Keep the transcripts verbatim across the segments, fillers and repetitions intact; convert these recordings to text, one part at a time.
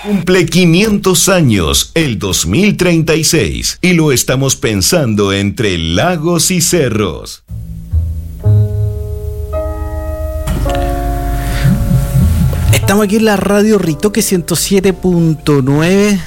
Cumple quinientos años el dos mil treinta y seis y lo estamos pensando entre lagos y cerros. Estamos aquí en la radio Ritoque ciento siete punto nueve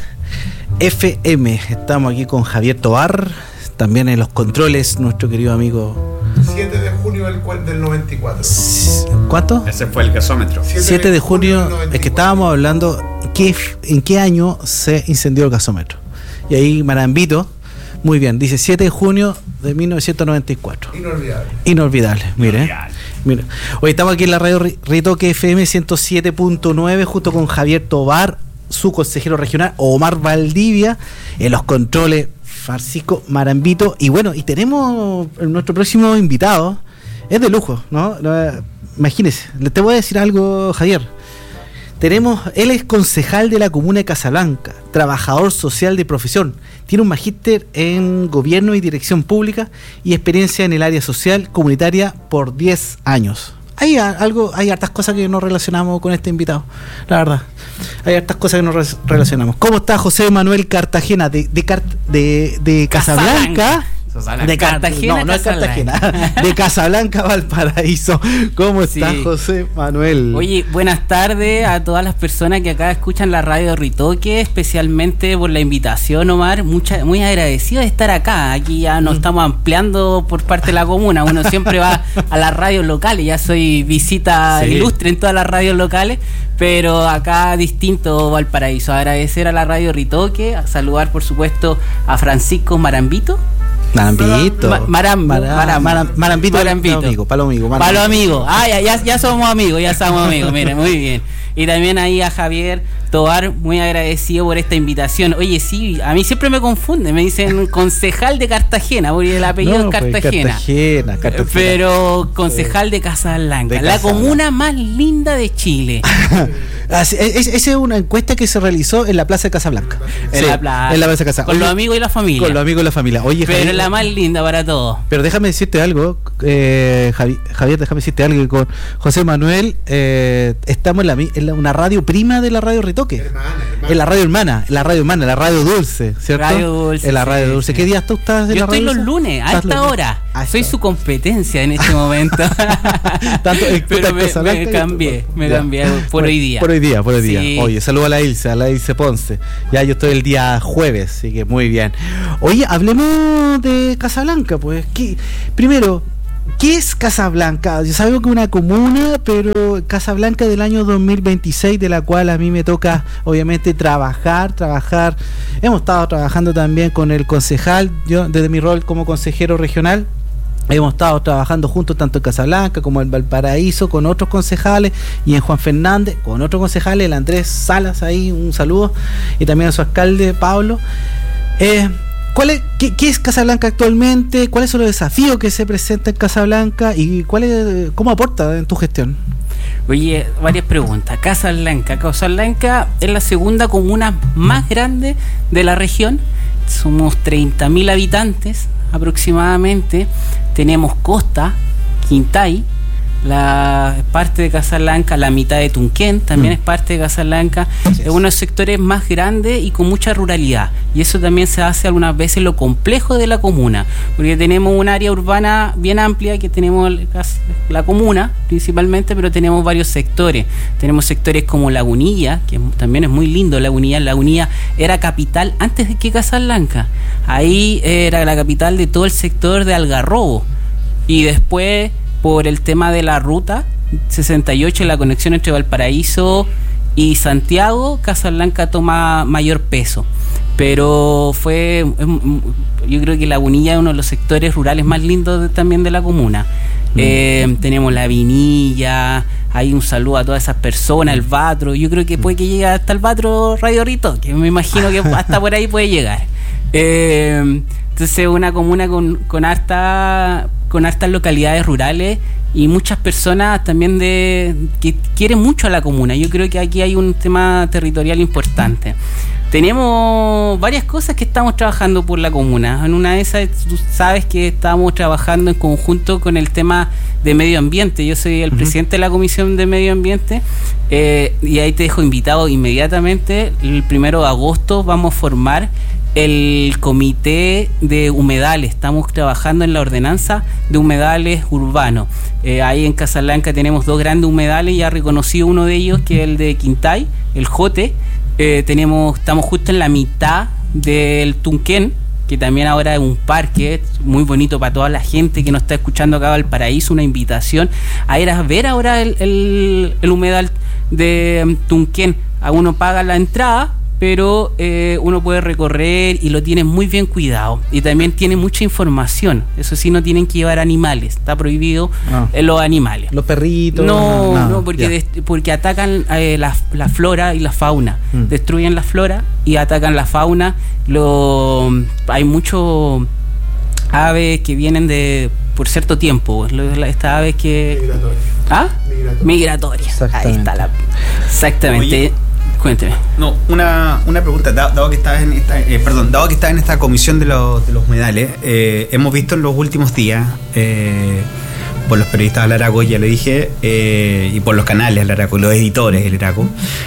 F M. Estamos aquí con Javier Tovar, también en los controles, nuestro querido amigo. siete de junio del, del noventa y cuatro. ¿Cuánto? Ese fue el gasómetro. siete de junio, es que estábamos hablando qué, en qué año se incendió el gasómetro. Y ahí Marambito, muy bien, dice siete de junio de mil novecientos noventa y cuatro. Inolvidable. Inolvidable, mire. Inolvidable. Mira, hoy estamos aquí en la radio Ritoque F M ciento siete punto nueve junto con Javier Tovar, su consejero regional, Omar Valdivia, en los controles Francisco Marambito. Y bueno, y tenemos nuestro próximo invitado, es de lujo, ¿no? Imagínese, te voy a decir algo, Javier. Tenemos, él es concejal de la comuna de Casablanca, trabajador social de profesión, tiene un magíster en gobierno y dirección pública y experiencia en el área social comunitaria por diez años. Hay algo, hay hartas cosas que nos relacionamos con este invitado, la verdad. Hay hartas cosas que nos re- relacionamos. ¿Cómo está José Manuel Cartagena de, de, Car- de, de Casablanca? Casablanca. De Cartagena, no, no es Cartagena, de Casablanca, Valparaíso. ¿Cómo estás, Sí. José Manuel? Oye, buenas tardes a todas las personas que acá escuchan la radio Ritoque, especialmente por la invitación, Omar. Mucha, muy agradecido de estar acá. Aquí ya nos estamos ampliando por parte de la comuna. Uno siempre va a las radios locales. Ya soy visita Sí. ilustre en todas las radios locales, pero acá distinto Valparaíso. Agradecer a la radio Ritoque, a saludar por supuesto a Francisco Marambito. Marambito. Ma- Maram- Mara- Maram- Mara- Marambito. Marambito. Palo amigo, palo amigo. Palo amigo. Ah, ya, ya, ya somos amigos, ya somos amigos. Mire, muy bien. Y también ahí a Javier Tovar, muy agradecido por esta invitación. Oye, sí, a mí siempre me confunde, me dicen concejal de Cartagena, porque el apellido No, es pues, Cartagena. Cartagena, Cartagena. Pero concejal de Casablanca, De la Casablanca. comuna más linda de Chile. Así, es- Esa es una encuesta que se realizó en la Plaza de Casablanca. En Sí, la plaza. en la Plaza de Casablanca. Con los Oye, amigos y la familia. Con los amigos y la familia. Oye, Pero Javier, es la más linda para todos. pero déjame decirte algo, eh, Javi- Javier, déjame decirte algo, que con José Manuel eh, estamos en, la, mi- en la- una radio prima de la radio Ritoque. Hermana, hermana. En la radio hermana, en la radio hermana, la radio dulce, ¿cierto? Radio Dulce, En la radio sí, dulce. sí. ¿Qué día tú estás en Yo la estoy radio los dulce? lunes, a Estás esta los lunes. hora. A Soy esta su competencia en este momento. Tanto en Pero me, Casablanca me y- cambié, me Ya. cambié por hoy día. Por hoy día, por hoy día. Sí. Oye, saludo a la Ilse, a la Ilse Ponce. Ya yo estoy el día jueves, así que muy bien. Oye, hablemos de Casablanca, pues. ¿Qué? Primero, ¿qué es Casablanca? Yo sabemos que es una comuna, pero Casablanca del año dos mil veintiséis, de la cual a mí me toca, obviamente, trabajar, trabajar. Hemos estado trabajando también con el concejal, yo desde mi rol como consejero regional. Hemos estado trabajando juntos tanto en Casablanca como en Valparaíso con otros concejales y en Juan Fernández con otros concejales, el Andrés Salas ahí, un saludo, y también a su alcalde Pablo. Eh, ¿cuál es, qué, ¿Qué es Casablanca actualmente? ¿Cuáles son los desafíos que se presentan en Casablanca y cuál es, cómo aporta en tu gestión? Oye, varias preguntas. Casablanca. Casablanca es la segunda comuna más grande de la región. Somos treinta mil habitantes aproximadamente. Tenemos costa, Quintay, la parte de Casablanca, la mitad de Tunquén también Mm. es parte de Casablanca. Así Es es. uno de los sectores más grandes y con mucha ruralidad. Y eso también se hace algunas veces lo complejo de la comuna, porque tenemos un área urbana bien amplia, que tenemos el- la comuna principalmente, pero tenemos varios sectores. Tenemos sectores como Lagunilla, que también es muy lindo. Lagunilla, Lagunilla era capital antes de que Casablanca. Ahí era la capital de todo el sector de Algarrobo. Y después, por el tema de la ruta sesenta y ocho, la conexión entre Valparaíso y Santiago, Casablanca toma mayor peso. Pero fue, yo creo que Lagunilla es uno de los sectores rurales más lindos de, también de la comuna. Mm. Eh, tenemos la Vinilla, hay un saludo a todas esas personas, el Batro. Yo creo que puede que llegue hasta el Batro Radio Rito, que me imagino que hasta por ahí puede llegar. Eh, entonces, una comuna con, con harta con hartas localidades rurales y muchas personas también de que quieren mucho a la comuna. Yo creo que aquí hay un tema territorial importante. Tenemos varias cosas que estamos trabajando por la comuna. En una de esas, tú sabes que estamos trabajando en conjunto con el tema de medio ambiente. Yo soy el uh-huh. presidente de la Comisión de Medio Ambiente, eh, y ahí te dejo invitado inmediatamente. El primero de agosto vamos a formar el comité de humedales. Estamos trabajando en la ordenanza de humedales urbanos. Eh, ahí en Casablanca tenemos dos grandes humedales, ya reconocido uno de ellos, que es el de Quintay, el Jote. Eh, tenemos, estamos justo en la mitad del Tunquén, que también ahora es un parque muy bonito para toda la gente que nos está escuchando acá en Valparaíso. Una invitación a ir a ver ahora el, el, el humedal de Tunquén. A uno paga la entrada, pero eh, uno puede recorrer y lo tiene muy bien cuidado. Y también tiene mucha información. Eso sí, no tienen que llevar animales. Está prohibido no. eh, los animales. Los perritos. No, no, no porque, des, porque atacan eh, la, la flora y la fauna. Mm. Destruyen la flora y atacan la fauna. Lo, hay muchos aves que vienen de por cierto tiempo. Estas aves que... Migratorias. ¿Ah? Migratorias. Migratorias. Ahí está la... Exactamente. Oye. Cuénteme. No, una, una pregunta, dado, dado que estás en esta, eh, perdón, dado que estás en esta comisión de los, de los humedales, eh, hemos visto en los últimos días, eh, por los periodistas del Araco, ya lo dije, eh, y por los canales del Araco, los editores del Araco,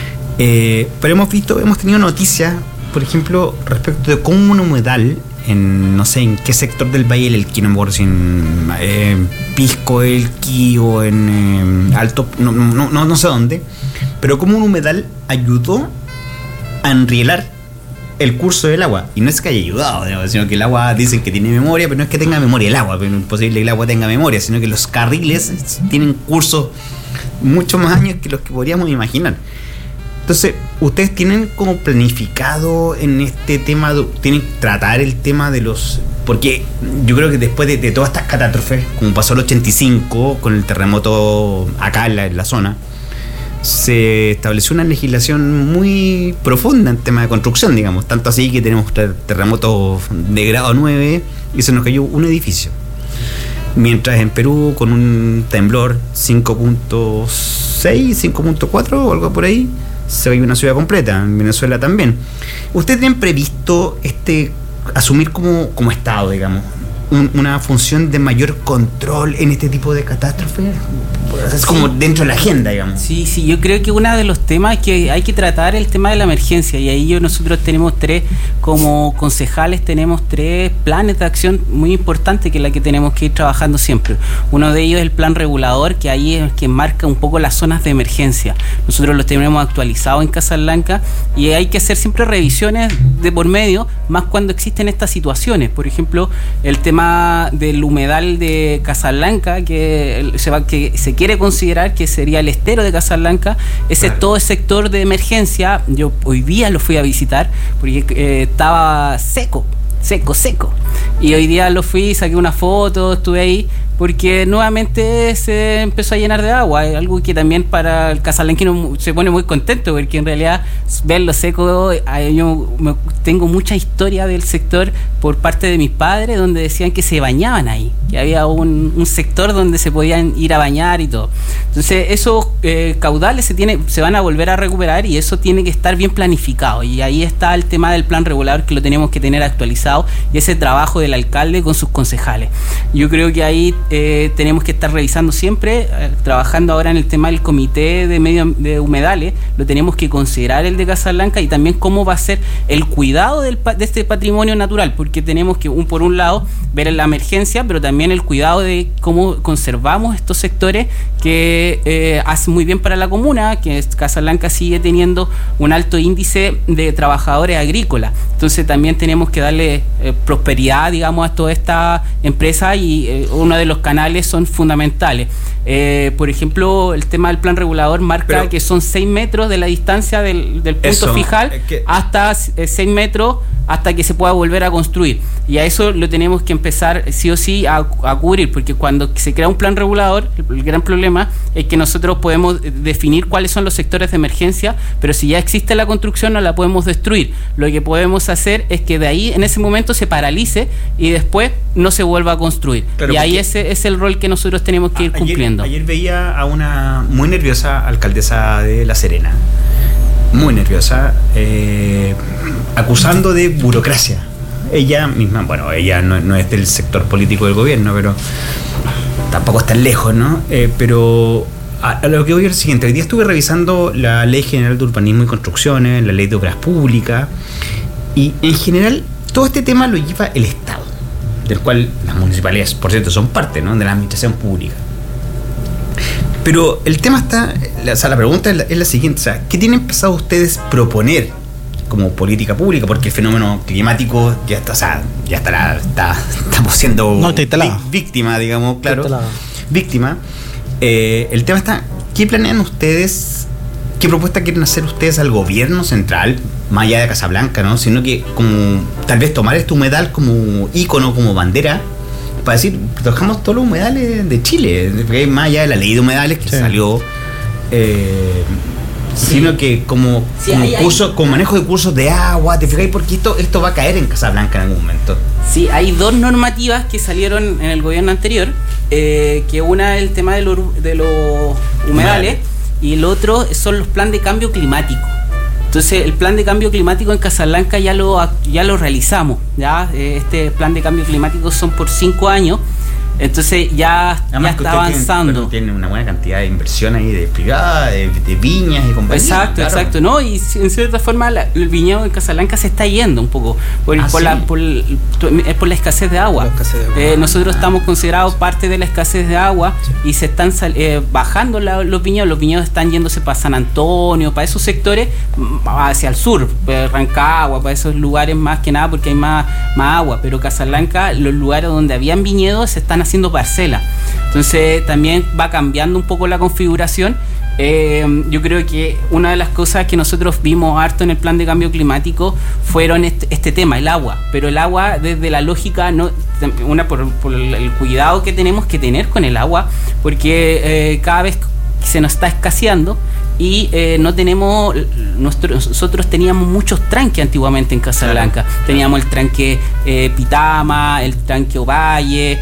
eh, pero hemos visto, hemos tenido noticias, por ejemplo, respecto de cómo un humedal, en no sé en qué sector del Valle del Elqui, no me acuerdo si en eh, Pisco, Elqui o en eh, Alto, no, no, no, no sé dónde, pero como un humedal ayudó a enrielar el curso del agua. Y no es que haya ayudado, digamos, sino que el agua dicen que tiene memoria, pero no es que tenga memoria el agua, pero no es posible que el agua tenga memoria, sino que los carriles tienen cursos mucho más años que los que podríamos imaginar. Entonces, ¿ustedes tienen como planificado en este tema, tienen que tratar el tema de los... Porque yo creo que después de, de todas estas catástrofes, como pasó el ochenta y cinco, con el terremoto acá en la, en la zona, se estableció una legislación muy profunda en tema de construcción, digamos, tanto así que tenemos terremotos de grado nueve y se nos cayó un edificio. Mientras en Perú, con un temblor cinco punto seis, cinco punto cuatro o algo por ahí, se cayó una ciudad completa. En Venezuela también. ¿Ustedes tienen previsto este asumir como, como Estado, digamos, un, una función de mayor control en este tipo de catástrofes? Es sí. como dentro de la agenda, digamos. Sí, sí, yo creo que uno de los temas que hay que tratar es el tema de la emergencia, y ahí yo, nosotros tenemos tres, como concejales tenemos tres planes de acción muy importantes que es la que tenemos que ir trabajando siempre. Uno de ellos es el plan regulador, que ahí es el que marca un poco las zonas de emergencia. Nosotros los tenemos actualizados en Casablanca y hay que hacer siempre revisiones de por medio, más cuando existen estas situaciones. Por ejemplo, el tema del humedal de Casablanca, que se va, que se quiere considerar que sería el estero de Casablanca, ese claro. todo el sector de emergencia. Yo hoy día lo fui a visitar porque eh, estaba seco, seco, seco. Y hoy día lo fui, saqué una foto, estuve ahí, porque nuevamente se empezó a llenar de agua, algo que también para el casablanquino se pone muy contento, porque en realidad verlo seco, yo tengo mucha historia del sector por parte de mis padres, donde decían que se bañaban ahí, que había un, un sector donde se podían ir a bañar y todo. Entonces esos eh, caudales se, tiene, se van a volver a recuperar, y eso tiene que estar bien planificado, y ahí está el tema del plan regulador, que lo tenemos que tener actualizado, y ese trabajo del alcalde con sus concejales. Yo creo que ahí Eh, tenemos que estar revisando siempre, eh, trabajando ahora en el tema del comité de medio de humedales, lo tenemos que considerar el de Casablanca, y también cómo va a ser el cuidado del, de este patrimonio natural, porque tenemos que, un, por un lado, ver la emergencia, pero también el cuidado de cómo conservamos estos sectores que eh, hacen muy bien para la comuna, que Casablanca sigue teniendo un alto índice de trabajadores agrícolas. Entonces también tenemos que darle eh, prosperidad, digamos, a toda esta empresa, y eh, uno de los canales son fundamentales. Eh, por ejemplo, el tema del plan regulador marca Pero, que son seis metros de la distancia del, del punto eso, fijal es que... hasta seis metros hasta que se pueda volver a construir. Y a eso lo tenemos que empezar sí o sí a, a cubrir, porque cuando se crea un plan regulador, el, el gran problema es que nosotros podemos definir cuáles son los sectores de emergencia, pero si ya existe la construcción no la podemos destruir. Lo que podemos hacer es que de ahí en ese momento se paralice y después no se vuelva a construir. Pero y ahí ese es el rol que nosotros tenemos que ir ayer, cumpliendo. Ayer veía a una muy nerviosa alcaldesa de La Serena, muy nerviosa, eh, acusando de burocracia. Ella misma, bueno, ella no, no es del sector político del gobierno, pero tampoco está lejos, ¿no? Eh, pero a, a lo que voy es lo siguiente. Hoy día estuve revisando la Ley General de Urbanismo y Construcciones, la Ley de Obras Públicas, y en general todo este tema lo lleva el Estado, del cual las municipalidades, por cierto, son parte, ¿no?, de la administración pública. Pero el tema está, o sea, la pregunta es la, es la siguiente, o sea, ¿qué tienen pensado ustedes proponer como política pública? Porque el fenómeno climático ya está, o sea, ya está, la, está estamos siendo no, vi, víctima, digamos, claro, víctima. Eh, el tema está, ¿qué planean ustedes? ¿Qué propuesta quieren hacer ustedes al gobierno central, más allá de Casablanca, ¿no? Sino que como tal vez tomar este humedal como ícono, como bandera, para decir, trabajamos todos los humedales de Chile, más allá de la ley de humedales que sí. salió, eh, sí. sino que como, sí, como, hay, curso, hay. como manejo de cursos de agua, ¿te fijáis? Porque esto, esto va a caer en Casablanca en algún momento. Sí, hay dos normativas que salieron en el gobierno anterior, eh, que una es el tema de los de los humedales, y el otro son los planes de cambio climático. Entonces el plan de cambio climático en Casablanca ya lo, ya lo realizamos, ¿ya? Este plan de cambio climático son por cinco años, entonces ya, ya está avanzando. Tiene una buena cantidad de inversión ahí de privada, de, de viñas y compañías. Exacto, claro. exacto, ¿no? Y en cierta forma la, el viñedo en Casablanca se está yendo un poco por, ah, por, ¿sí? la, por, es por la escasez de agua. Escasez de agua. Eh, nosotros ah, estamos considerados sí. parte de la escasez de agua sí. y se están eh, bajando la, los viñedos. Los viñedos están yéndose para San Antonio, para esos sectores hacia el sur, para Rancagua, para esos lugares más que nada porque hay más, más agua. Pero Casablanca, los lugares donde habían viñedos se están haciendo parcelas. Entonces también va cambiando un poco la configuración. Eh, yo creo que una de las cosas que nosotros vimos harto en el plan de cambio climático fueron este, este tema, el agua, pero el agua desde la lógica, no, una por, por el cuidado que tenemos que tener con el agua, porque eh, cada vez se nos está escaseando y eh, no tenemos, nuestro, nosotros teníamos muchos tranques antiguamente en Casablanca, claro, claro. teníamos el tranque eh, Pitama, el tranque Ovalle,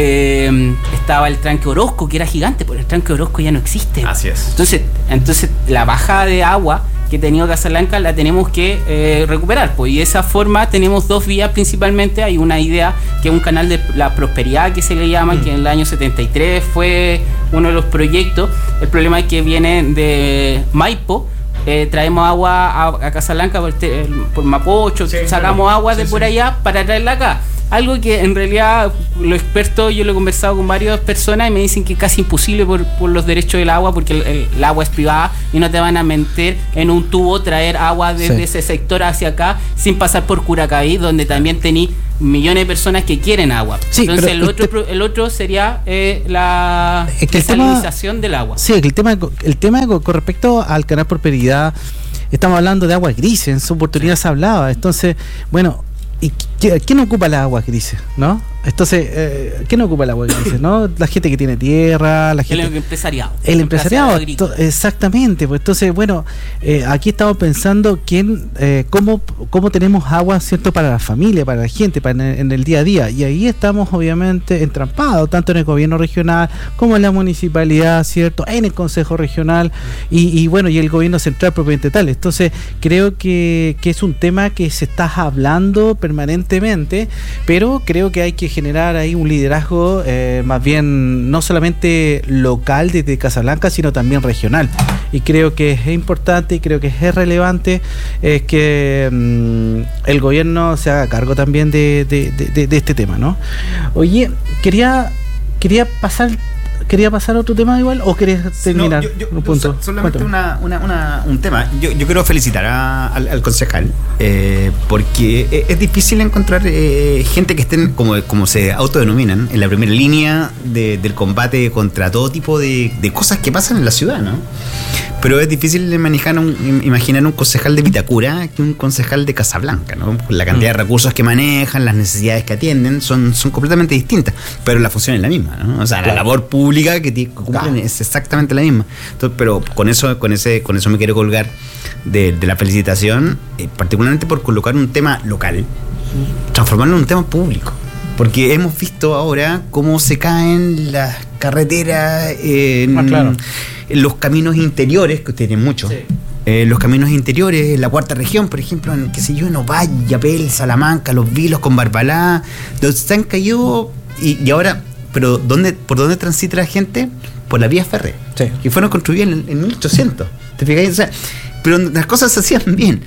eh, estaba el tranque Orozco que era gigante, pero el tranque Orozco ya no existe. Así es. Entonces, entonces la bajada de agua que tenía Casablanca la tenemos que eh, recuperar, pues, y de esa forma tenemos dos vías principalmente. Hay una idea que es un canal de la prosperidad que se le llama, mm. que en el año setenta y tres fue uno de los proyectos. El problema es que viene de Maipo, eh, traemos agua a, a Casablanca por, te, por Mapocho, sí, sacamos claro. agua de sí, por sí. allá para traerla acá. Algo que en realidad los expertos, yo lo he conversado con varias personas y me dicen que es casi imposible por, por los derechos del agua, porque el, el, el agua es privada y no te van a meter en un tubo, traer agua desde sí. ese sector hacia acá sin pasar por Curacaví, donde también tení millones de personas que quieren agua. Sí, entonces el otro, este, el otro sería eh, la es que desalinización tema, del agua. Sí, el tema, el tema con respecto al canal Prosperidad, estamos hablando de agua gris, en su oportunidad sí. se hablaba. Entonces, bueno, ¿y quién ocupa las aguas grises, no? Entonces, eh, ¿quién ocupa el agua grise, no? La gente que tiene tierra, la gente... El empresariado. El empresariado, to, exactamente. Pues entonces, bueno, eh, aquí estamos pensando quién, eh, cómo, cómo tenemos agua, ¿cierto?, para la familia, para la gente, para en el, en el día a día. Y ahí estamos, obviamente, entrampados, tanto en el gobierno regional como en la municipalidad, ¿cierto?, en el consejo regional y, y bueno, y el gobierno central propiamente tal. Entonces, creo que, que es un tema que se está hablando permanentemente, pero creo que hay que generar ahí un liderazgo eh, más bien no solamente local desde Casablanca, sino también regional, y creo que es importante y creo que es relevante eh, que mmm, el gobierno se haga cargo también de, de, de, de este tema, ¿no? Oye, quería quería pasar ¿Quería pasar a otro tema igual o querías terminar? No, yo, yo, un punto? Solamente una, una, una, un tema. Yo, yo quiero felicitar a, al, al concejal eh, porque es difícil encontrar eh, gente que estén, como, como se autodenominan, en la primera línea de, del combate contra todo tipo de, de cosas que pasan en la ciudad, ¿no? pero es difícil manejar un, imaginar un concejal de Vitacura que un concejal de Casablanca, ¿no? La cantidad de recursos que manejan, las necesidades que atienden son, son completamente distintas, pero la función es la misma, ¿no? O sea, claro. La labor pública que cumplen claro. es exactamente la misma. Entonces, pero con eso, con ese, con eso me quiero colgar de, de la felicitación, eh, particularmente por colocar un tema local, transformarlo en un tema público. Porque hemos visto ahora cómo se caen las carreteras, eh, en, ah, claro. en los caminos interiores, que ustedes tienen mucho, sí. eh, los caminos interiores, en la cuarta región, por ejemplo, en, qué sé yo, en Ovalle, Apel, Salamanca, Los Vilos, con Barbalá, donde se han caído, y, y ahora, pero ¿dónde, ¿por dónde transita la gente? Por la vía férrea, sí. que fueron construidas en, en mil ochocientos, ¿te fijas? O sea, pero las cosas se hacían bien.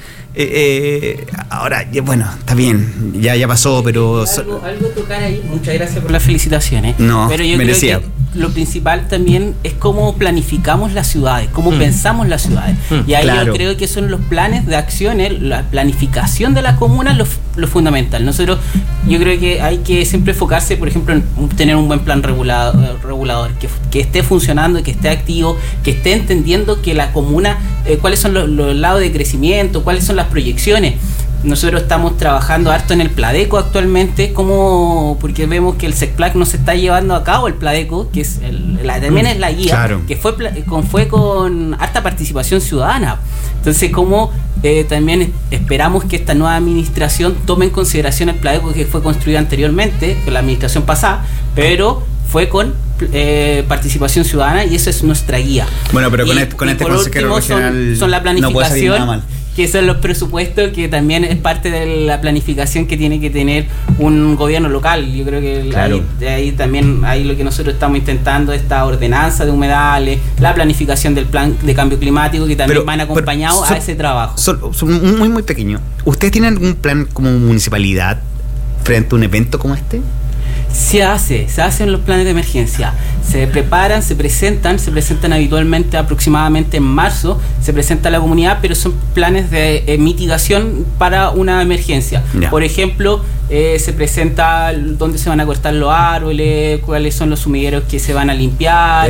Eh, eh, ahora, bueno, está bien, ya, ya pasó, pero... Algo, algo tocar ahí, muchas gracias por las felicitaciones. No, pero yo merecía. creo que lo principal también es cómo planificamos las ciudades, cómo mm. pensamos las ciudades. Mm, y ahí claro. yo creo que son los planes de acciones, la planificación de las comunas lo, lo fundamental. Nosotros, yo creo que hay que siempre enfocarse, por ejemplo, en tener un buen plan regulado, regulador, que, que esté funcionando, que esté activo, que esté entendiendo que la comuna, eh, cuáles son los, los lados de crecimiento, cuáles son las proyecciones. Nosotros estamos trabajando harto en el Pladeco actualmente, como porque vemos que el SECPLAC no se está llevando a cabo, el Pladeco, que es el, la, también es la guía, claro. que fue con, fue con harta participación ciudadana. Entonces, como eh, también esperamos que esta nueva administración tome en consideración el Pladeco que fue construido anteriormente, con la administración pasada, pero fue con eh, participación ciudadana, y eso es nuestra guía. Bueno, pero con y, este, con y este por consejero último, regional son, son la planificación, no puede salir nada mal. Que son los presupuestos, que también es parte de la planificación que tiene que tener un gobierno local. Yo creo que claro. ahí, de ahí también ahí lo que nosotros estamos intentando, esta ordenanza de humedales, la planificación del plan de cambio climático, que también pero, van acompañados son, a ese trabajo. Son, son muy muy pequeños. ¿Ustedes tienen algún plan como municipalidad frente a un evento como este? Se hace, se hacen los planes de emergencia, se preparan, se presentan, se presentan habitualmente aproximadamente en marzo, se presenta a la comunidad, pero son planes de eh, mitigación para una emergencia. Yeah. Por ejemplo, eh, se presenta dónde se van a cortar los árboles, cuáles son los sumideros que se van a limpiar,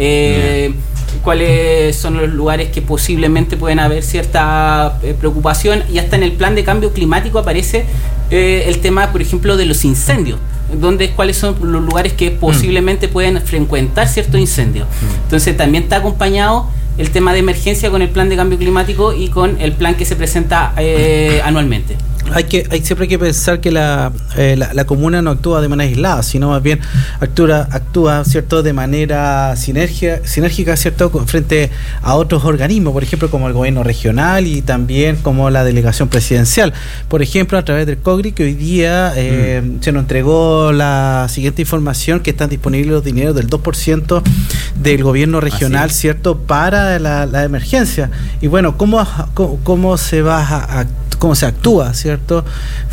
eh, yeah. cuáles son los lugares que posiblemente pueden haber cierta eh, preocupación, y hasta en el plan de cambio climático aparece eh, el tema, por ejemplo, de los incendios. Donde, cuáles son los lugares que posiblemente mm. pueden frecuentar ciertos incendios. Mm. Entonces también está acompañado el tema de emergencia con el plan de cambio climático y con el plan que se presenta eh, anualmente. Hay que, hay, siempre hay que pensar que la, eh, la, la comuna no actúa de manera aislada, sino más bien actúa, actúa cierto, de manera sinergia, sinérgica, cierto, frente a otros organismos, por ejemplo, como el gobierno regional y también como la delegación presidencial. Por ejemplo, a través del COGRI, que hoy día eh, mm. se nos entregó la siguiente información, que están disponibles los dineros del dos por ciento del gobierno regional, ¿ah, sí? cierto, para la, la emergencia. Y bueno, ¿cómo, cómo, cómo se va a, a cómo se actúa, ¿cierto?,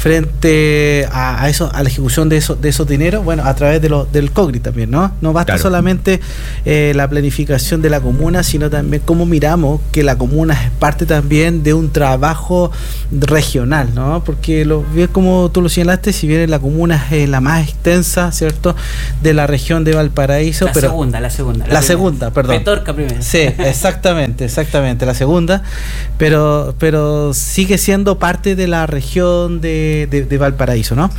frente a, a eso, a la ejecución de esos de esos dineros, bueno, a través de lo, del COGRI también, ¿no? No basta claro. solamente eh, la planificación de la comuna, sino también cómo miramos que la comuna es parte también de un trabajo regional, ¿no? Porque lo bien como tú lo señalaste, si bien la comuna es la más extensa, ¿cierto?, de la región de Valparaíso, la pero segunda, la segunda, la, la segunda, perdón. Petorca primero. Sí, exactamente, exactamente, la segunda, pero pero sigue siendo parte de la región de, de, de Valparaíso, ¿no?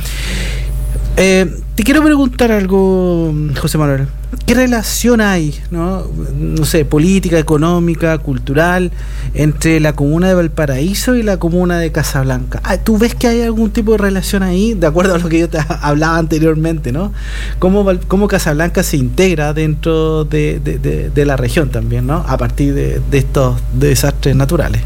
Eh, te quiero preguntar algo, José Manuel. ¿Qué relación hay, no, no sé, política, económica, cultural, entre la comuna de Valparaíso y la comuna de Casablanca? ¿Tú ves que hay algún tipo de relación ahí, de acuerdo a lo que yo te hablaba anteriormente, ¿no? ¿Cómo, cómo Casablanca se integra dentro de, de, de, de la región también, ¿no? A partir de, de estos desastres naturales.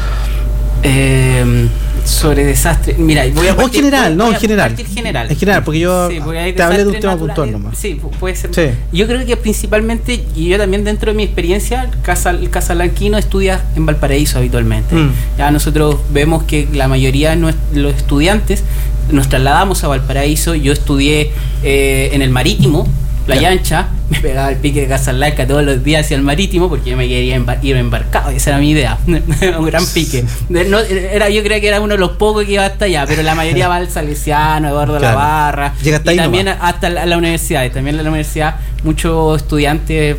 Eh, sobre desastres, mira, voy a partir, o en general, voy, no, en general. general. En general, porque yo sí, porque te hablé de un tema puntual nomás. Sí, puede ser. Sí. Yo creo que principalmente, y yo también dentro de mi experiencia, el, casa, el casablanquino estudia en Valparaíso habitualmente. Mm. Ya nosotros vemos que la mayoría de los estudiantes nos trasladamos a Valparaíso. Yo estudié eh, en el Marítimo, Playa Ancha, me pegaba el pique de Casablanca todos los días hacia el Marítimo porque yo me quería embar- ir embarcado, esa era mi idea, un gran pique. No, era, yo creo que era uno de los pocos que iba hasta allá, pero la mayoría va al Salesiano, Eduardo claro. Lavarra, y también nomás. hasta la, la universidad, y también en la universidad muchos estudiantes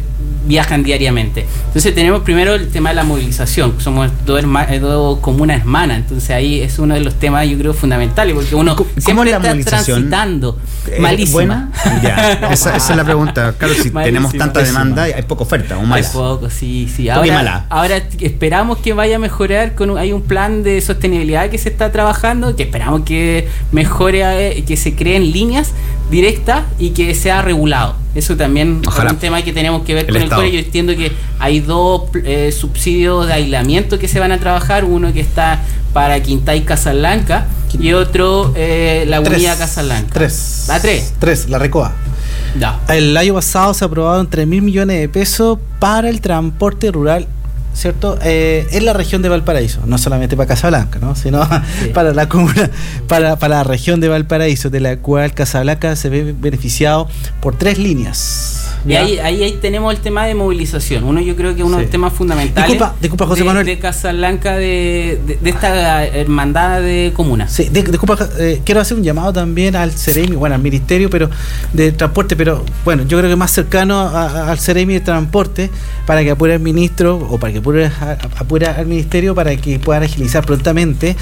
viajan diariamente. Entonces tenemos primero el tema de la movilización. Somos dos, herma, dos comunas hermanas, entonces ahí es uno de los temas yo creo fundamentales, porque uno ¿Cómo siempre es la está movilización? transitando. ¿Es Malísima. buena? Ya, esa, esa es la pregunta. Claro, si Malísima. tenemos tanta Pésima. demanda, hay poca oferta, o mala. Hay poco, sí, sí. Poca y Ahora, mala. ahora esperamos que vaya a mejorar. Con un, hay un plan de sostenibilidad que se está trabajando, que esperamos que mejore, eh, que se creen líneas directas y que sea regulado. Eso también Ojalá. es un tema que tenemos que ver El con Estado. el C O E. Yo entiendo que hay dos eh, subsidios de aislamiento que se van a trabajar, uno que está para Quintay Casablanca y otro eh, la Unidad Casablanca. Tres. ¿La tres? Tres, la Recoa. Ya. El año pasado se aprobaron tres mil millones de pesos para el transporte rural, ¿cierto? Eh, en la región de Valparaíso, no solamente para Casablanca, ¿no? Sino sí. para la comuna, para, para la región de Valparaíso, de la cual Casablanca se ve beneficiado por tres líneas. Y ahí, ahí, ahí tenemos el tema de movilización. Uno, yo creo que uno sí. de los temas fundamentales. Disculpa, disculpa José de, Manuel. De Casablanca, de, de, de esta hermandad de comunas. Sí, de, disculpa, eh, quiero hacer un llamado también al Ceremi, bueno, al Ministerio pero de Transporte, pero bueno, yo creo que más cercano a, a, al Ceremi de Transporte, para que apure al ministro o para que apure, a, apure al Ministerio para que puedan agilizar prontamente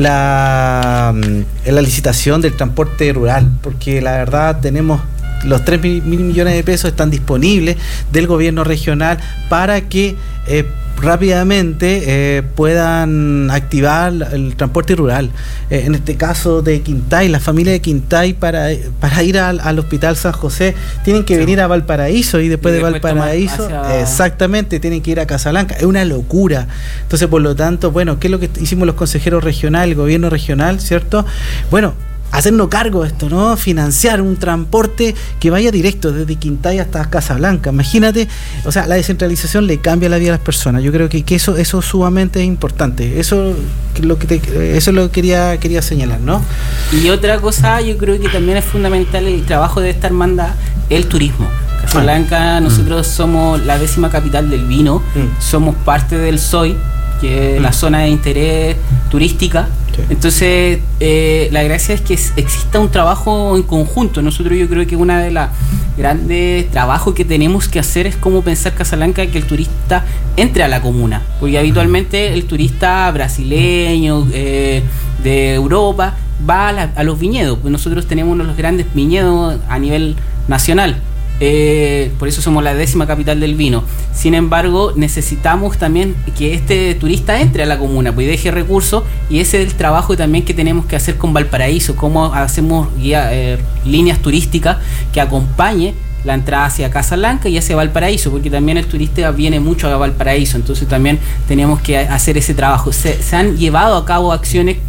la, la licitación del transporte rural, porque la verdad tenemos los tres mil millones de pesos están disponibles del gobierno regional para que eh, rápidamente eh, puedan activar el transporte rural. Eh, en este caso de Quintay, la familia de Quintay para, para ir al, al Hospital San José tienen que sí. venir a Valparaíso y después, y después de Valparaíso hacia... exactamente tienen que ir a Casablanca. Es una locura. Entonces, por lo tanto, bueno, ¿qué es lo que hicimos los consejeros regionales, el gobierno regional, cierto? Bueno, hacernos cargo de esto, ¿no? Financiar un transporte que vaya directo desde Quintay hasta Casablanca. Imagínate, o sea, la descentralización le cambia la vida a las personas. Yo creo que, que eso eso sumamente importante. Eso lo que te, eso lo quería quería señalar, ¿no? Y otra cosa, yo creo que también es fundamental el trabajo de esta hermandad, el turismo. Casablanca, ah. nosotros mm. somos la décima capital del vino, mm. somos parte del S O I, que es mm. la zona de interés turística. Entonces, eh, la gracia es que exista un trabajo en conjunto. Nosotros yo creo que una de los grandes trabajos que tenemos que hacer es cómo pensar Casablanca que el turista entre a la comuna. Porque habitualmente el turista brasileño, eh, de Europa, va a, la, a los viñedos. Pues nosotros tenemos uno de los grandes viñedos a nivel nacional. Eh, por eso somos la décima capital del vino. Sin embargo, necesitamos también que este turista entre a la comuna, pues deje recursos, y ese es el trabajo también que tenemos que hacer con Valparaíso, cómo hacemos guía, eh, líneas turísticas que acompañe la entrada hacia Casablanca y hacia Valparaíso, porque también el turista viene mucho a Valparaíso, entonces también tenemos que hacer ese trabajo. Se, se han llevado a cabo acciones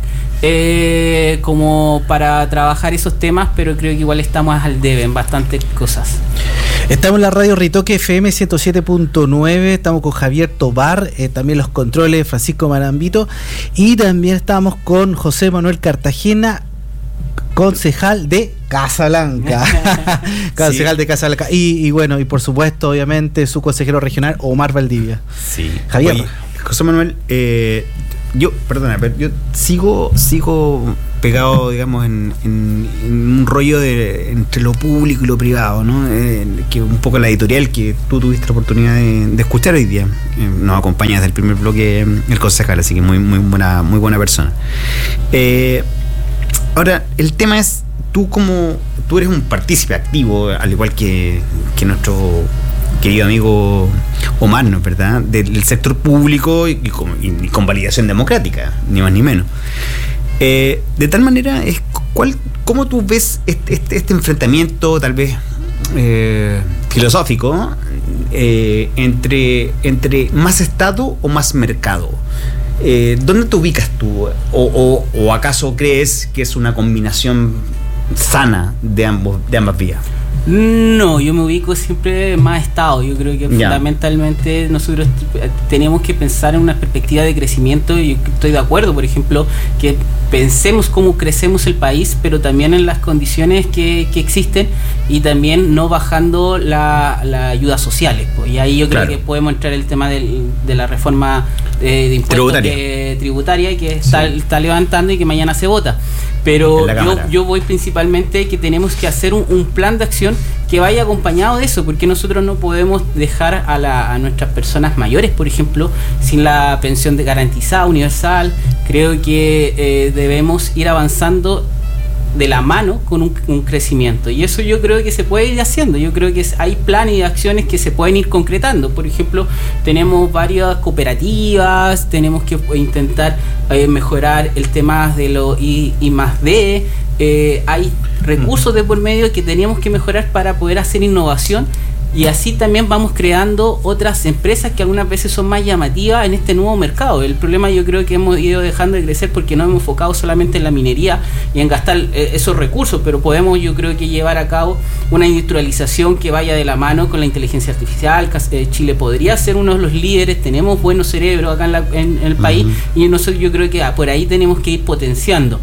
Eh, como para trabajar esos temas, pero creo que igual estamos al debe en bastantes cosas. Estamos en la radio Ritoque F M ciento siete punto nueve, estamos con Javier Tobar, eh, también los controles Francisco Marambito, y también estamos con José Manuel Cartagena, concejal de Casablanca. concejal sí. de Casablanca. Y, y bueno, y por supuesto, obviamente, su consejero regional, Omar Valdivia. Sí. Javier. Oye, José Manuel, eh, yo, perdona, pero yo sigo, sigo pegado, digamos, en, en, en un rollo de entre lo público y lo privado, ¿no? Eh, que un poco la editorial que tú tuviste la oportunidad de, de escuchar hoy día. Eh, nos acompaña desde el primer bloque el concejal, así que muy, muy buena, muy buena persona. Eh, ahora, el tema es, tú como, tú eres un partícipe activo, al igual que, que nuestro querido amigo Omar, ¿no? ¿Verdad? Del sector público y, y, con, y con validación democrática, ni más ni menos. Eh, de tal manera, es ¿cuál, ¿cómo tú ves este, este, este enfrentamiento, tal vez eh, filosófico, eh, entre, entre más Estado o más mercado? Eh, ¿Dónde te ubicas tú? O, o, ¿O acaso crees que es una combinación sana de, ambos, de ambas vías? No, yo me ubico siempre más Estado. Yo creo que yeah. fundamentalmente nosotros tenemos que pensar en una perspectiva de crecimiento, y yo estoy de acuerdo, por ejemplo, que pensemos cómo crecemos el país, pero también en las condiciones que, que existen, y también no bajando la, la ayudas sociales. Pues. Y ahí yo creo claro. que podemos entrar el tema del, de la reforma de, de impuestos tributaria, que, tributaria que está, sí. está levantando y que mañana se vota. Pero yo, yo voy principalmente que tenemos que hacer un, un plan de acción que vaya acompañado de eso, porque nosotros no podemos dejar a, la, a nuestras personas mayores, por ejemplo, sin la pensión de garantizada universal. Creo que eh, debemos ir avanzando de la mano con un, un crecimiento, y eso yo creo que se puede ir haciendo. Yo creo que hay planes y acciones que se pueden ir concretando. Por ejemplo, tenemos varias cooperativas, tenemos que intentar eh, mejorar el tema de lo I, I más D, eh, hay recursos de por medio que teníamos que mejorar para poder hacer innovación, y así también vamos creando otras empresas que algunas veces son más llamativas en este nuevo mercado. El problema yo creo que hemos ido dejando de crecer porque no hemos enfocado solamente en la minería y en gastar eh, esos recursos, pero podemos yo creo que llevar a cabo una industrialización que vaya de la mano con la inteligencia artificial. eh, Chile podría ser uno de los líderes, tenemos buenos cerebros acá en, la, en, en el país, uh-huh. y nosotros yo creo que ah, por ahí tenemos que ir potenciando.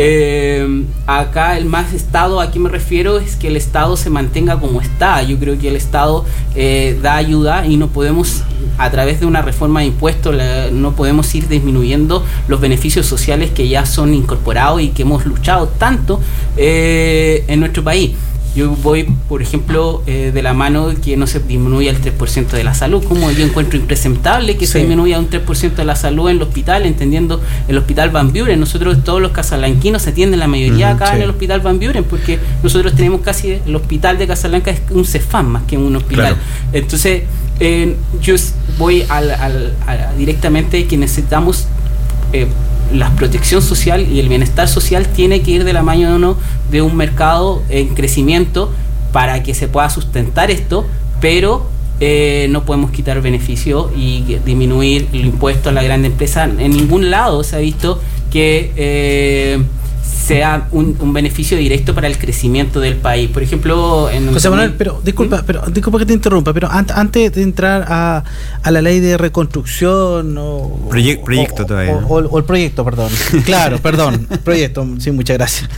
Eh, acá el más Estado, ¿a qué me refiero? Es que el Estado se mantenga como está. Yo creo que el Estado eh, da ayuda y no podemos, a través de una reforma de impuestos, la, no podemos ir disminuyendo los beneficios sociales que ya son incorporados y que hemos luchado tanto eh, en nuestro país. Yo voy, por ejemplo, eh, de la mano que no se disminuya el tres por ciento de la salud, como yo encuentro impresentable que sí. se disminuya un tres por ciento de la salud en el hospital, entendiendo el hospital Van Buren. Nosotros, todos los casalanquinos, se atienden la mayoría acá sí. en el hospital Van Buren, porque nosotros tenemos casi, el hospital de Casablanca es un Cefam más que un hospital. Claro. Entonces, eh, yo voy al, al, a, directamente que necesitamos... Eh, la protección social y el bienestar social tiene que ir de la mano de, uno, de un mercado en crecimiento para que se pueda sustentar esto, pero eh, no podemos quitar beneficio y disminuir el impuesto a la gran empresa. En ningún lado se ha visto que eh, sea un, un beneficio directo para el crecimiento del país. Por ejemplo, en José Manuel, pero disculpa, ¿Mm? pero disculpa que te interrumpa, pero an- antes de entrar a, a la ley de reconstrucción o Proye- proyecto o, todavía. O, o, o el proyecto, perdón. Claro, perdón, proyecto, sí, muchas gracias.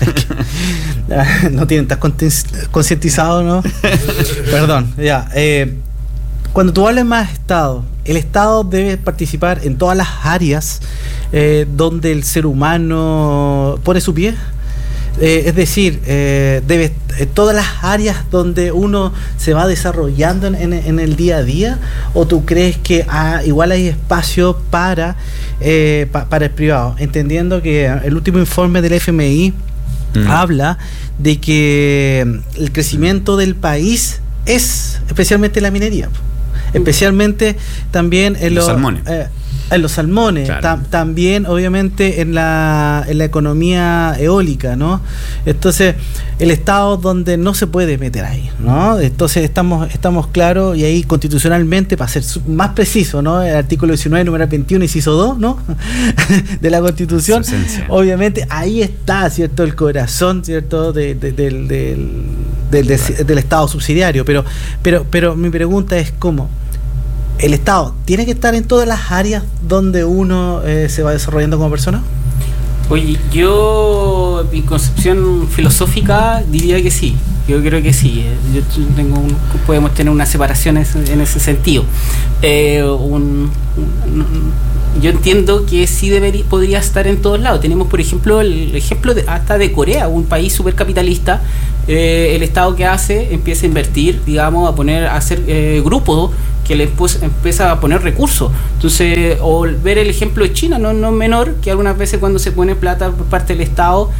No tienen tan concientizado, ¿no? Perdón, ya. Eh, cuando tú hablas más Estado, el Estado debe participar en todas las áreas eh, donde el ser humano pone su pie. Eh, es decir, eh, debe eh, todas las áreas donde uno se va desarrollando en, en, en el día a día, o tú crees que ah, igual hay espacio para eh, pa, para el privado, entendiendo que el último informe del F M I mm. habla de que el crecimiento del país es especialmente la minería, especialmente también en los lo, salmones. Eh, en los salmones, claro. Tam, también obviamente en la, en la economía eólica, ¿no? Entonces, el Estado donde no se puede meter ahí, ¿no? Entonces estamos, estamos claros, y ahí constitucionalmente, para ser más preciso, ¿no? El artículo diecinueve, número veintiuno, inciso dos, ¿no? de la Constitución, obviamente ahí está, ¿cierto? El corazón, ¿cierto? De, de, del, del, del, de, del Estado subsidiario, pero, pero, pero mi pregunta es ¿cómo? ¿El Estado tiene que estar en todas las áreas donde uno eh, se va desarrollando como persona? Oye, yo, mi concepción filosófica diría que sí. Yo creo que sí. Yo tengo un, podemos tener una separación en ese sentido. Eh, un, un, yo entiendo que sí debería, podría estar en todos lados. Tenemos, por ejemplo, el ejemplo de, hasta de Corea, un país supercapitalista. Eh, el Estado que hace empieza a invertir, digamos, a poner, a hacer eh, grupos que le pues, empieza a poner recursos. Entonces, o ver el ejemplo de China, no, no menor, que algunas veces cuando se pone plata por parte del Estado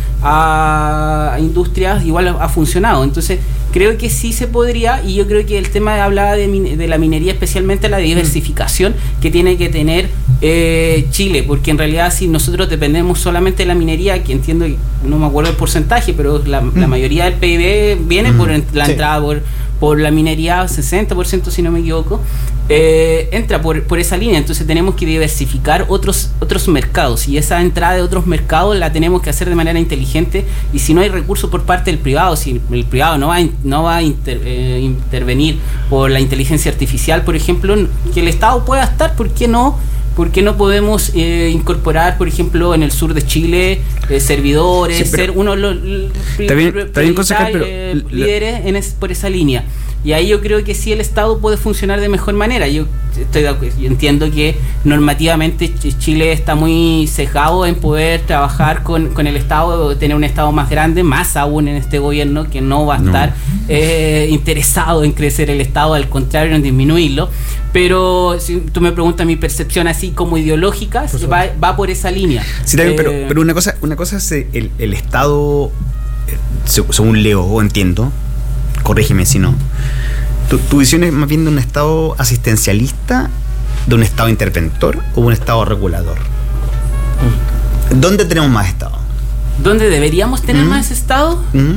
a, a industrias, igual ha, ha funcionado. Entonces, creo que sí se podría, y yo creo que el tema hablaba de, de la minería, especialmente la diversificación que tiene que tener eh, Chile, porque en realidad si nosotros dependemos solamente de la minería, que entiendo, no me acuerdo el porcentaje, pero la, mm. la mayoría del P I B viene mm. por la sí. entrada por por la minería, sesenta por ciento si no me equivoco, eh, entra por, por esa línea. Entonces tenemos que diversificar otros otros mercados, y esa entrada de otros mercados la tenemos que hacer de manera inteligente, y si no hay recursos por parte del privado, si el privado no va, no va a inter, eh, intervenir por la inteligencia artificial, por ejemplo, que el Estado pueda estar, ¿por qué no? ¿Por qué no podemos eh, incorporar, por ejemplo, en el sur de Chile, eh, servidores, sí, ser uno de los está bien, está bien, concejal, pero, eh, líderes en es, por esa línea? Y ahí yo creo que sí el Estado puede funcionar de mejor manera. Yo, estoy de acuerdo, yo entiendo que normativamente Chile está muy cejado en poder trabajar con, con el Estado, tener un Estado más grande, más aún en este gobierno que no va a estar no. eh, interesado en crecer el Estado, al contrario, en disminuirlo. Pero si tú me preguntas mi percepción así como ideológica, va, va por esa línea. Sí, también, eh, pero, pero una cosa, una cosa es el, el Estado, según leo o entiendo, corrígeme si no, ¿Tu, tu visión es más bien de un Estado asistencialista, de un Estado interventor o un Estado regulador? Mm. ¿Dónde tenemos más Estado? ¿Dónde deberíamos tener mm. más Estado? Mm.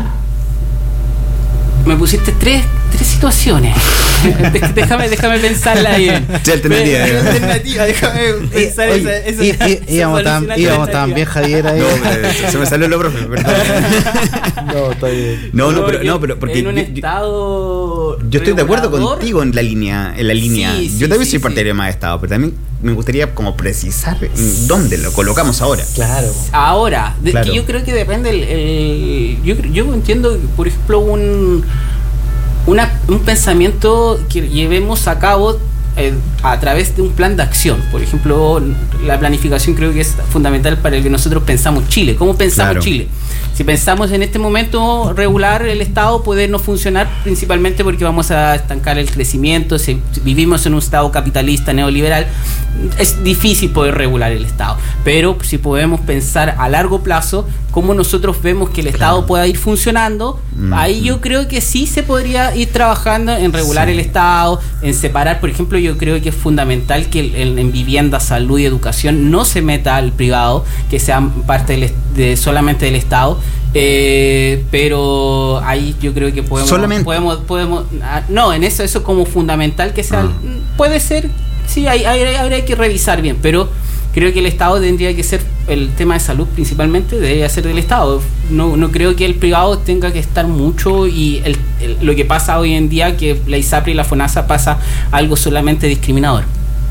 Me pusiste tres, tres situaciones. déjame, déjame pensarla bien. Sí, alternativa. Pero, alternativa, déjame pensar Oye, esa, esa, y, esa, y, íbamos tan, íbamos tan bien, Javier. Ahí. No, pero se me salió lo profe, perdón. No, está bien. No, no, pero, no, pero porque en un yo, estado yo estoy de acuerdo regulador, contigo en la línea, en la línea. Sí, sí, yo también sí, soy sí. partidario de más Estado, pero también me gustaría como precisar dónde lo colocamos ahora. Claro. Ahora, de, claro. que yo creo que depende el, el yo, yo entiendo, por ejemplo, un Una, un pensamiento que llevemos a cabo eh, a través de un plan de acción. Por ejemplo, la planificación creo que es fundamental para el que nosotros pensamos Chile. ¿Cómo pensamos Claro. Chile? Si pensamos en este momento regular el Estado puede no funcionar, principalmente porque vamos a estancar el crecimiento. Si vivimos en un Estado capitalista neoliberal, es difícil poder regular el Estado. Pero si podemos pensar a largo plazo cómo nosotros vemos que el claro. Estado pueda ir funcionando, mm-hmm. ahí yo creo que sí se podría ir trabajando en regular sí. el Estado, en separar. Por ejemplo, yo creo que es fundamental que en, en vivienda, salud y educación no se meta al privado, que sean parte del, de, solamente del Estado. Eh, pero ahí yo creo que podemos solamente podemos podemos ah, no en eso eso como fundamental que sea ah. puede ser sí hay, hay, habría que revisar bien, pero creo que el Estado tendría que ser, el tema de salud principalmente debería ser del Estado. No, no creo que el privado tenga que estar mucho, y el, el, lo que pasa hoy en día, que la ISAPRE y la FONASA pasa algo solamente discriminador.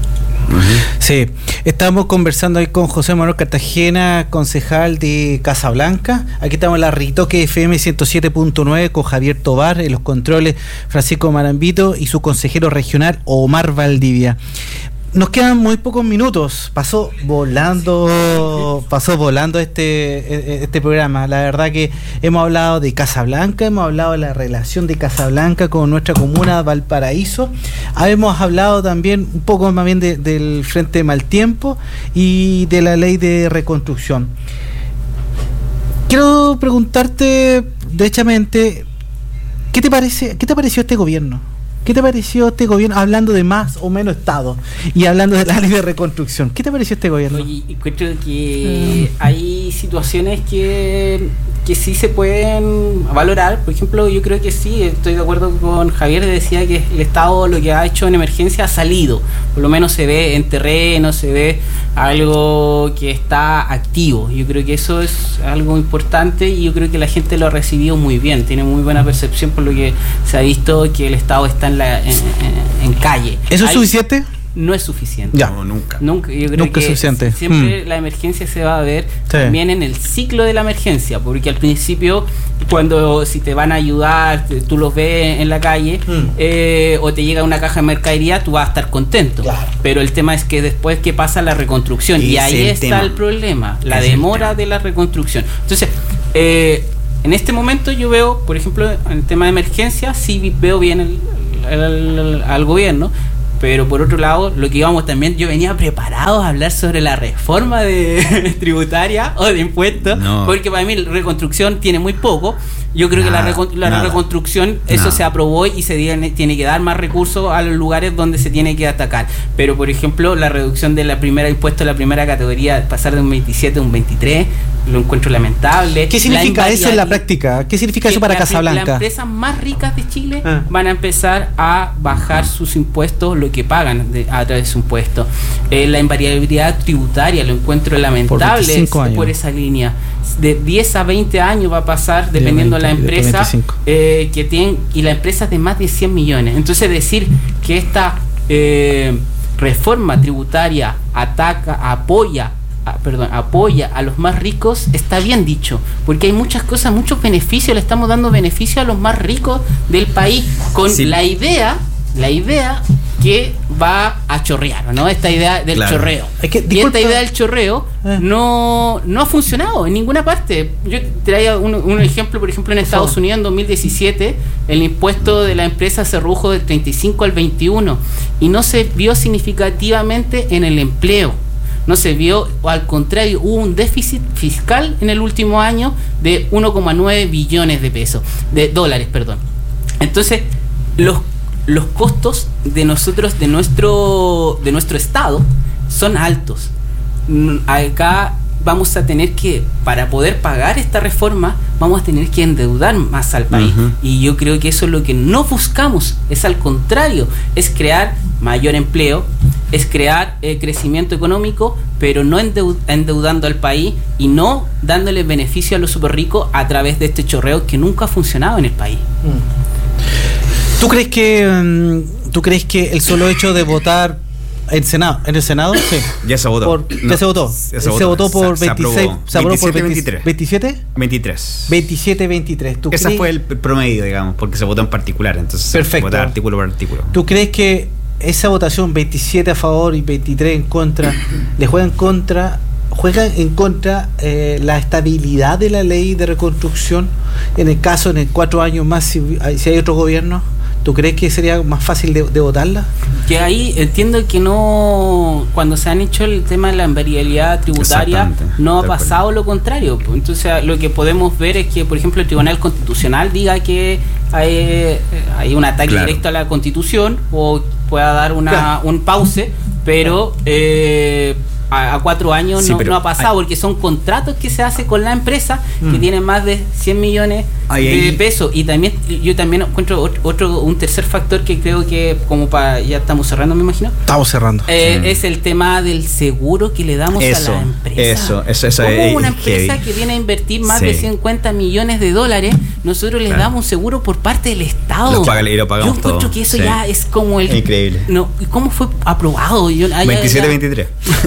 Sí, estamos conversando ahí con José Manuel Cartagena, concejal de Casablanca. Aquí estamos en la Ritoque F M ciento siete punto nueve con Javier Tobar, en los controles Francisco Marambito y su consejero regional Omar Valdivia. Nos quedan muy pocos minutos. Pasó volando, pasó volando este este programa. La verdad que hemos hablado de Casablanca, hemos hablado de la relación de Casablanca con nuestra comuna Valparaíso. Hemos hablado también un poco más bien de, del Frente de Mal Tiempo y de la ley de reconstrucción. Quiero preguntarte derechamente, ¿qué te parece, qué te pareció este gobierno? ¿Qué te pareció este gobierno, hablando de más o menos Estado y hablando de la ley de reconstrucción? ¿Qué te pareció este gobierno? Oye, encuentro que mm. hay situaciones que, que sí se pueden valorar. Por ejemplo, yo creo que sí, estoy de acuerdo con Javier, decía que el Estado lo que ha hecho en emergencia ha salido. Por lo menos se ve en terreno, se ve algo que está activo. Yo creo que eso es algo importante, y yo creo que la gente lo ha recibido muy bien. Tiene muy buena percepción, por lo que se ha visto que el Estado está en, la, en, en, en calle. ¿Eso Hay, es suficiente? No es suficiente. Ya. No, nunca. Nunca, yo creo nunca que es suficiente. Siempre mm. la emergencia se va a ver sí. también en el ciclo de la emergencia, porque al principio, cuando si te van a ayudar, tú los ves en la calle, mm. eh, o te llega una caja de mercadería, tú vas a estar contento. Claro. Pero el tema es que después que pasa la reconstrucción, y, y ahí el está tema. el problema, la es demora de la reconstrucción. Entonces, eh, en este momento yo veo, por ejemplo, en el tema de emergencia, sí veo bien el, el, el, el, al gobierno. Pero por otro lado, lo que íbamos también, yo venía preparado a hablar sobre la reforma de tributaria o de impuestos, no. porque para mí la reconstrucción tiene muy poco. Yo creo nada, que la, recon- la reconstrucción, eso nada. se aprobó, y se tiene, tiene que dar más recursos a los lugares donde se tiene que atacar. Pero, por ejemplo, la reducción de la primera impuesto a la primera categoría, pasar de un veintisiete a un veintitrés, lo encuentro lamentable. ¿Qué significa eso en la práctica? ¿Qué significa eso para la, Casablanca? Las empresas más ricas de Chile ah. van a empezar a bajar sus impuestos, lo que pagan de, a través de su impuesto. Eh, la invariabilidad tributaria lo encuentro lamentable por, por esa línea. De diez a veinte años va a pasar, dependiendo de la empresa, eh, que tienen, y la empresa es de más de cien millones. Entonces, decir que esta eh, reforma tributaria ataca, apoya a, perdón, apoya a los más ricos, está bien dicho, porque hay muchas cosas, muchos beneficios, le estamos dando beneficios a los más ricos del país con Sí. la idea, la idea que va a chorrear, ¿no? Esta idea del Claro. chorreo. Es que, y disculpa. esta idea del chorreo Eh. no, no ha funcionado en ninguna parte. Yo traía un, un ejemplo, por ejemplo, en Estados favor. Unidos en dos mil diecisiete, el impuesto de la empresa se redujo del treinta y cinco al veintiuno y no se vio significativamente en el empleo. No se vio, o al contrario, hubo un déficit fiscal en el último año de uno coma nueve billones de pesos, de dólares, perdón. Entonces, los los costos de nosotros, de nuestro, de nuestro Estado, son altos. Mm, Acá vamos a tener que, para poder pagar esta reforma, vamos a tener que endeudar más al país. Uh-huh. Y yo creo que eso es lo que no buscamos, es al contrario, es crear mayor empleo, es crear eh, crecimiento económico, pero no endeu- endeudando al país y no dándole beneficio a los super ricos a través de este chorreo que nunca ha funcionado en el país. ¿Tú crees que mm, tú crees que el solo hecho de votar en Senado, en el Senado, sí, Ya se votó. por, No, ya se votó, ya se votó por Se- se veintiséis, aprobó. se aprobó por veintisiete, veinte- veintitrés. veintisiete, veintitrés. veintisiete, veintitrés. ¿Tú Ese crees, fue el promedio, digamos, porque se votó en particular. Entonces, Perfecto. se vota artículo por artículo. ¿Tú crees que esa votación veintisiete a favor y veintitrés en contra le juega en contra, juega en contra eh, la estabilidad de la ley de reconstrucción en el caso en el cuatro años más si, si hay otro gobierno? ¿Tú crees que sería más fácil de, de votarla? Que ahí entiendo que no, cuando se han hecho el tema de la invariabilidad tributaria, Exactamente, no ha tal cual. pasado lo contrario. Entonces lo que podemos ver es que, por ejemplo, el Tribunal Constitucional diga que hay, hay un ataque Claro. directo a la Constitución o pueda dar una, Claro. un pause, pero eh, a, a cuatro años Sí, no, pero no ha pasado, hay- porque son contratos que se hace con la empresa que Mm. tienen más de cien millones Ahí, de ahí. pesos. Y también yo también encuentro otro, otro un tercer factor que creo que, como para ya estamos cerrando, me imagino, Estamos cerrando. eh, Mm. es el tema del seguro que le damos Eso, a la empresa. eso, eso, eso ¿Cómo es una heavy. empresa que viene a invertir más Sí. de cincuenta millones de dólares, nosotros les Claro. damos un seguro por parte del Estado? Lo paga- y lo pagamos Yo encuentro todo. que eso Sí. ya es como el... Increíble. No, ¿y ¿Cómo fue aprobado? Yo, ah, ya- veintisiete ya- veintitrés.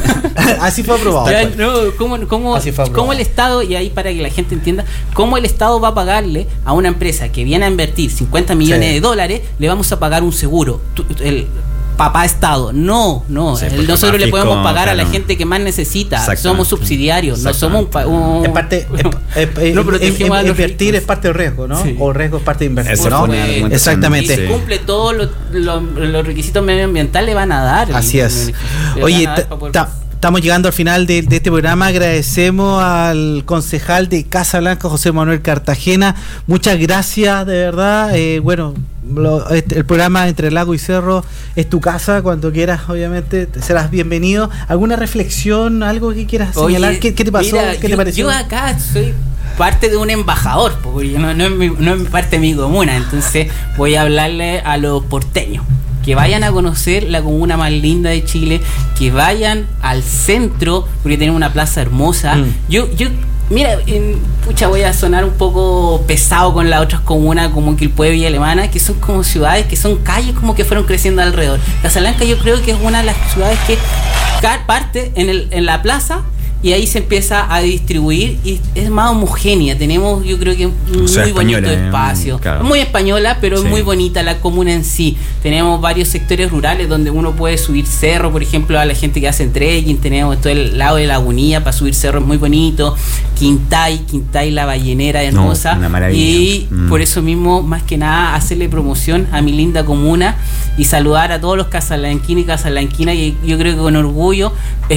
Así fue aprobado. ya, no, ¿cómo, cómo, Así fue aprobado. cómo el Estado, y ahí para que la gente entienda, cómo el Estado va a pagarle a una empresa que viene a invertir cincuenta millones Sí. de dólares, le vamos a pagar un seguro? Tú- el papá Estado, no, no, Sí, el- porque nosotros le fisco, podemos pagar a la claro. gente que más necesita, Exactamente. somos subsidiarios, no somos un, pa- un- Es parte, es- es- es- no es- protegemos a los invertir ricos. es parte del riesgo, ¿no? Sí. O riesgo es parte de inversión, Esa ¿no? fue una argumentación. Exactamente. Y si Sí. cumple todos los los- los requisitos medioambientales, le van a dar. Así es. Le Oye, van a dar ta- para poder- ta- estamos llegando al final de, de este programa. Agradecemos al concejal de Casa Blanca, José Manuel Cartagena. Muchas gracias, de verdad. Eh, bueno, lo- este- el programa Entre Lago y Cerro es tu casa. Cuando quieras, obviamente, te serás bienvenido. ¿Alguna reflexión, algo que quieras Oye, señalar? ¿Qué, qué te pasó? mira, ¿Qué te yo, pareció? Yo acá soy parte de un embajador, porque no, no, es mi, no es parte de mi comuna, entonces voy a hablarle a los porteños. Que vayan a conocer la comuna más linda de Chile, que vayan al centro, porque tenemos una plaza hermosa. Mm. Yo, yo, mira, en, pucha, voy a sonar un poco pesado con las otras comunas como Quilpué, Villa Alemana, que son como ciudades, que son calles como que fueron creciendo alrededor. Casablanca yo creo que es una de las ciudades que ca- parte en, el, en la plaza y ahí se empieza a distribuir y es más homogénea. Tenemos, yo creo que un O sea, muy bonito española, eh, espacio. claro. Es muy española, pero Sí. es muy bonita la comuna en sí. Tenemos varios sectores rurales donde uno puede subir cerro, por ejemplo, a la gente que hace trekking. Tenemos todo el lado de Lagunilla para subir cerro, es muy bonito. Quintay, Quintay, la ballenera hermosa. No, una maravilla. Y Mm. por eso mismo, más que nada, hacerle promoción a mi linda comuna y saludar a todos los casalanquinos y casalanquinas. Y yo creo que con orgullo